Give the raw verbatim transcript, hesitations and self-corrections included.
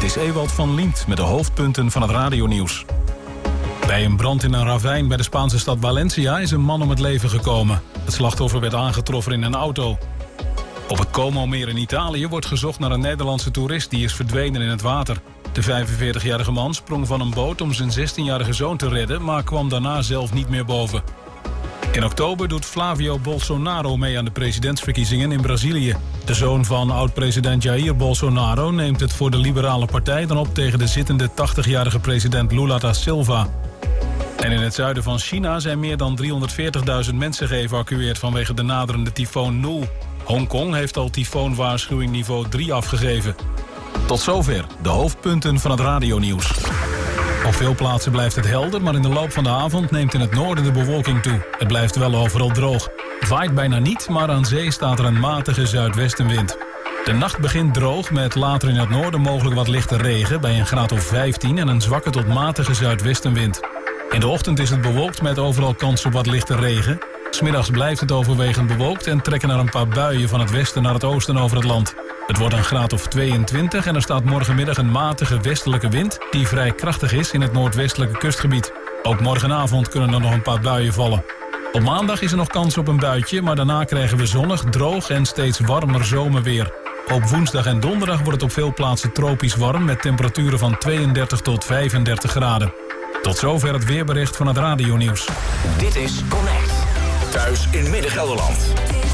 Dit is Ewald van Liemt met de hoofdpunten van het radionieuws. Bij een brand in een ravijn bij de Spaanse stad Valencia is een man om het leven gekomen. Het slachtoffer werd aangetroffen in een auto. Op het Como-meer in Italië wordt gezocht naar een Nederlandse toerist die is verdwenen in het water. De vijfenveertigjarige man sprong van een boot om zijn zestienjarige zoon te redden, maar kwam daarna zelf niet meer boven. In oktober doet Flavio Bolsonaro mee aan de presidentsverkiezingen in Brazilië. De zoon van oud-president Jair Bolsonaro neemt het voor de liberale partij dan op tegen de zittende tachtigjarige president Lula da Silva. En in het zuiden van China zijn meer dan driehonderdveertigduizend mensen geëvacueerd vanwege de naderende tyfoon Noel. Hongkong heeft al tyfoonwaarschuwing niveau drie afgegeven. Tot zover de hoofdpunten van het radionieuws. Op veel plaatsen blijft het helder, maar in de loop van de avond neemt in het noorden de bewolking toe. Het blijft wel overal droog. Het waait bijna niet, maar aan zee staat er een matige zuidwestenwind. De nacht begint droog met later in het noorden mogelijk wat lichte regen bij een graad of vijftien en een zwakke tot matige zuidwestenwind. In de ochtend is het bewolkt met overal kans op wat lichte regen. 'S Middags blijft het overwegend bewolkt en trekken er een paar buien van het westen naar het oosten over het land. Het wordt een graad of tweeëntwintig en er staat morgenmiddag een matige westelijke wind die vrij krachtig is in het noordwestelijke kustgebied. Ook morgenavond kunnen er nog een paar buien vallen. Op maandag is er nog kans op een buitje, maar daarna krijgen we zonnig, droog en steeds warmer zomerweer. Op woensdag en donderdag wordt het op veel plaatsen tropisch warm met temperaturen van tweeëndertig tot vijfendertig graden. Tot zover het weerbericht van het radionieuws. Dit is Connect. Thuis in Midden-Gelderland.